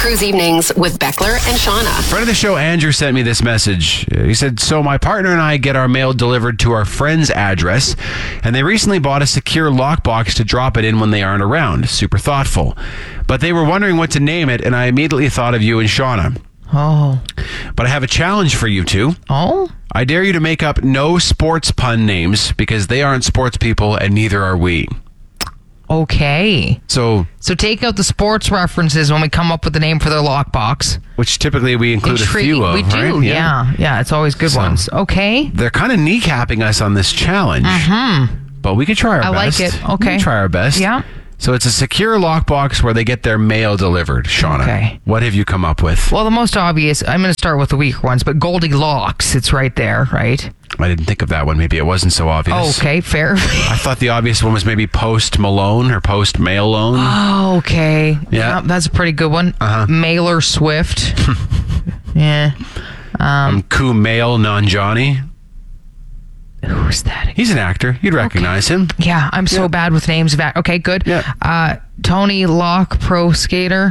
Cruise Evenings with Beckler and Shauna. Friend of the show, Andrew, sent me this message. He said, so my partner and I get our mail delivered to our friend's address, and they recently bought a secure lockbox to drop it in when they aren't around. Super thoughtful. But they were wondering what to name it, and I immediately thought of you and Shauna. Oh. But I have a challenge for you two. Oh? I dare you to make up no sports pun names because they aren't sports people and neither are we. Okay. So take out the sports references when we come up with the name for their lockbox. which typically we include a few of, we do, right? yeah. It's always good ones. Okay. They're kind of kneecapping us on this challenge. But we could try our best. I like it. We Okay. can try our best. Yeah. So it's a secure lockbox where they get their mail delivered. Shauna, Okay. what have you come up with? Well, the most obvious, I'm going to start with the weaker ones, but Goldilocks, it's right there, right? I didn't think of that one. Maybe it wasn't so obvious. Oh, okay, fair. I thought the obvious one was maybe Post Malone or Post Mail Loan. Oh, okay. Yeah. That's a pretty good one. Mailer Swift. Yeah. Ku Mail Non Johnny. Who's that? He's an actor. You'd recognize him. Yeah, I'm so bad with names. Okay, good. Yeah. Tony Locke, pro skater.